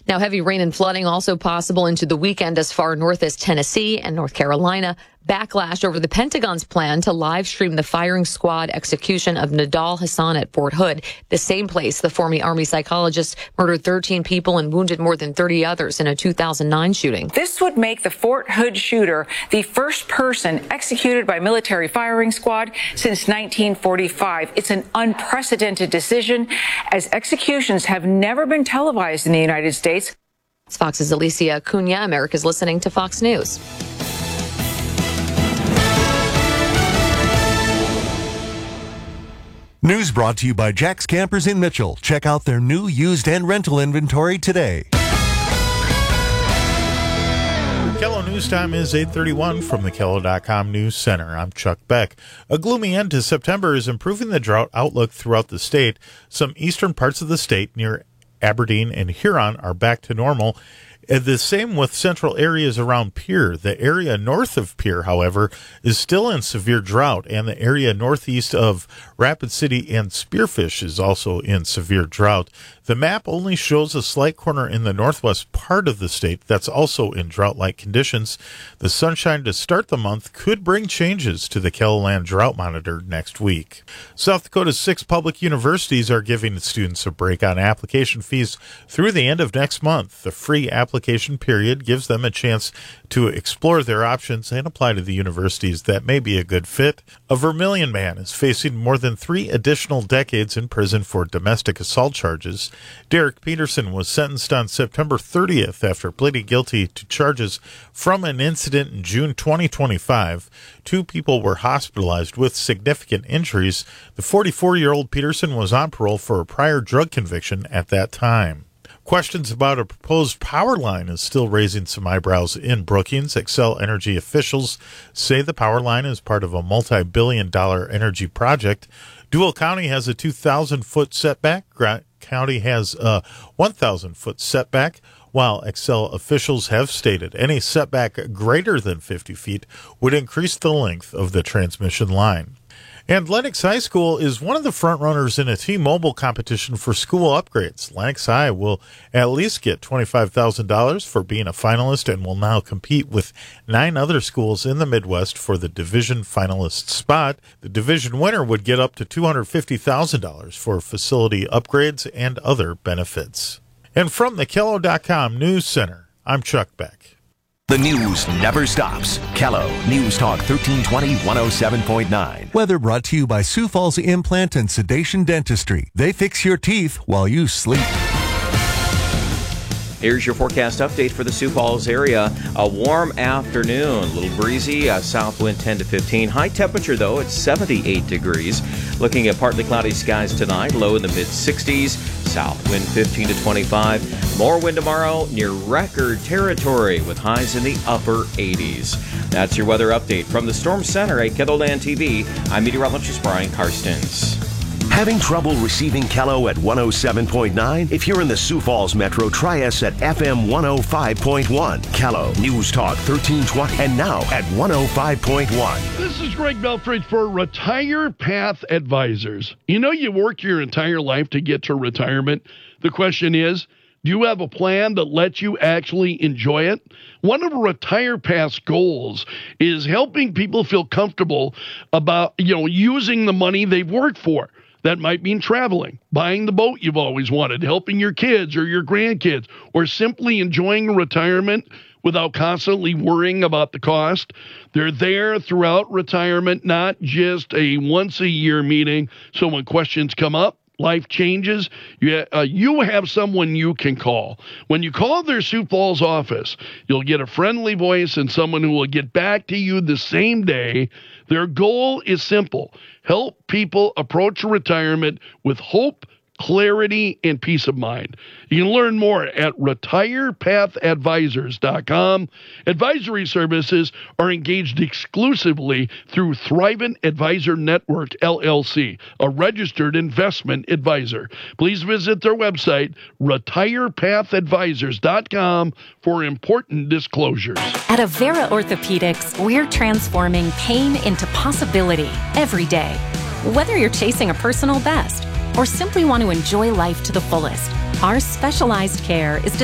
Now, heavy rain and flooding also possible into the weekend as far north as Tennessee and North Carolina. Backlash over the Pentagon's plan to live stream the firing squad execution of Nidal Hasan at Fort Hood, the same place the former Army psychologist murdered 13 people and wounded more than 30 others in a 2009 shooting. This would make the Fort Hood shooter the first person executed by military firing squad since 1945. It's an unprecedented decision, as executions have never been televised in the United States. Fox's Alicia Cunha. America's listening to Fox News. News brought to you by Jack's Campers in Mitchell. Check out their new used and rental inventory today. KELO News Time is 8:31 from the KELO.com News Center. I'm Chuck Beck. A gloomy end to September is improving the drought outlook throughout the state. Some eastern parts of the state near Aberdeen and Huron are back to normal. The same with central areas around Pierre. The area north of Pierre, however, is still in severe drought, and the area northeast of Rapid City and Spearfish is also in severe drought. The map only shows a slight corner in the northwest part of the state that's also in drought-like conditions. The sunshine to start the month could bring changes to the KELOLAND Drought Monitor next week. South Dakota's 6 public universities are giving students a break on application fees through the end of next month. The free application period gives them a chance to explore their options and apply to the universities that may be a good fit. A Vermilion man is facing more than 3 additional decades in prison for domestic assault charges. Derek Peterson was sentenced on September 30th after pleading guilty to charges from an incident in June 2025. 2 people were hospitalized with significant injuries. The 44-year-old Peterson was on parole for a prior drug conviction at that time. Questions about a proposed power line is still raising some eyebrows in Brookings. Xcel Energy officials say the power line is part of a multi-billion-dollar energy project. Duval County has a 2,000-foot setback. Grant County has a 1,000-foot setback, while Xcel officials have stated any setback greater than 50 feet would increase the length of the transmission line. And Lennox High School is one of the frontrunners in a T-Mobile competition for school upgrades. Lennox High will at least get $25,000 for being a finalist and will now compete with 9 other schools in the Midwest for the division finalist spot. The division winner would get up to $250,000 for facility upgrades and other benefits. And from the KELO.com News Center, I'm Chuck Beck. The news never stops. KELO News Talk 1320 107.9. Weather brought to you by Sioux Falls Implant and Sedation Dentistry. They fix your teeth while you sleep. Here's your forecast update for the Sioux Falls area. A warm afternoon, a little breezy, south wind 10 to 15. High temperature, though, it's 78 degrees. Looking at partly cloudy skies tonight, low in the mid-60s. South wind 15 to 25. More wind tomorrow near record territory with highs in the upper 80s. That's your weather update from the Storm Center at KELOLAND TV. I'm meteorologist Brian Karstens. Having trouble receiving KELO at 107.9? If you're in the Sioux Falls Metro, try us at FM 105.1. KELO News Talk 1320 and now at 105.1. This is Greg Belfridge for Retire Path Advisors. You know, you work your entire life to get to retirement. The question is, do you have a plan that lets you actually enjoy it? One of Retire Path's goals is helping people feel comfortable about, using the money they've worked for. That might mean traveling, buying the boat you've always wanted, helping your kids or your grandkids, or simply enjoying retirement without constantly worrying about the cost. They're there throughout retirement, not just a once-a-year meeting. So when questions come up, life changes, you have someone you can call. When you call their Sioux Falls office, you'll get a friendly voice and someone who will get back to you the same day. Their goal is simple: help people approach retirement with hope, clarity, and peace of mind. You can learn more at retirepathadvisors.com. Advisory services are engaged exclusively through Thrivent Advisor Network, LLC, a registered investment advisor. Please visit their website, retirepathadvisors.com, for important disclosures. At Avera Orthopedics, we're transforming pain into possibility every day. Whether you're chasing a personal best or simply want to enjoy life to the fullest, our specialized care is